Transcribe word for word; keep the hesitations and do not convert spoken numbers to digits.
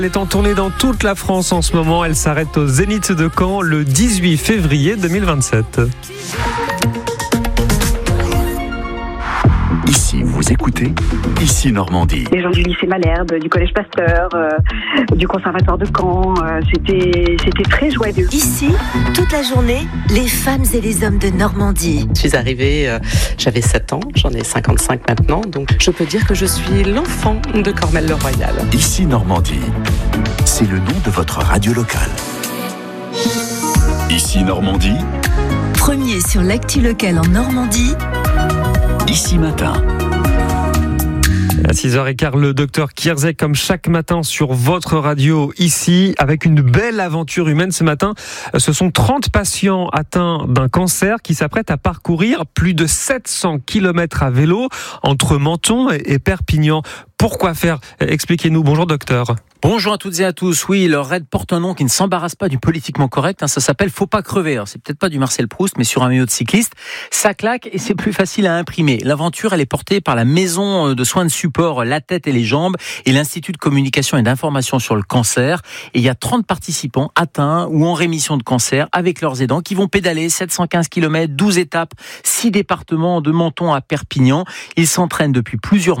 Elle est en tournée dans toute la France en ce moment. Elle s'arrête au Zénith de Caen le dix-huit février deux mille vingt-sept. Ici, vous écoutez Ici Normandie. Les gens du lycée Malherbe, du collège Pasteur, euh, du conservatoire de Caen, euh, c'était, c'était très joyeux. Ici, toute la journée, les femmes et les hommes de Normandie. Je suis arrivée, euh, j'avais sept ans, j'en ai cinquante-cinq maintenant, donc je peux dire que je suis l'enfant de Cormelles-le-Royal. Ici Normandie, c'est le nom de votre radio locale. Ici Normandie, Premier sur l'actu locale en Normandie. Ici Matin. À six heures quinze, le docteur Kierzek, comme chaque matin sur votre radio ici, avec une belle aventure humaine ce matin. Ce sont trente patients atteints d'un cancer qui s'apprêtent à parcourir plus de sept cents kilomètres à vélo entre Menton et Perpignan. Pourquoi faire ? Expliquez-nous. Bonjour docteur. Bonjour à toutes et à tous. Oui, leur raid porte un nom qui ne s'embarrasse pas du politiquement correct. Hein, ça s'appelle Faut pas crever. Alors, c'est peut-être pas du Marcel Proust, mais sur un maillot de cycliste. Ça claque et c'est plus facile à imprimer. L'aventure, elle est portée par la maison de soins de support La Tête et les Jambes et l'Institut de communication et d'information sur le cancer. Et il y a trente participants atteints ou en rémission de cancer avec leurs aidants qui vont pédaler sept cent quinze kilomètres, douze étapes, six départements de Menton à Perpignan. Ils s'entraînent depuis plusieurs